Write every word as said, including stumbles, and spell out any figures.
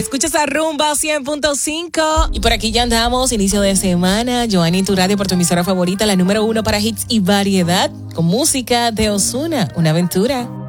Escuchas a Rumba cien punto cinco y por aquí ya andamos, inicio de semana. Joanny, tu radio por tu emisora favorita, la número uno para hits y variedad, con música de Ozuna, una aventura.